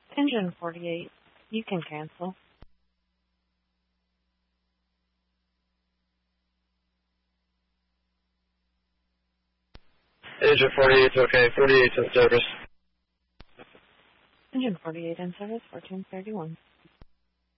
Engine 48. You can cancel. Engine 48's okay. 48's in service. Engine 48 in service, 1431.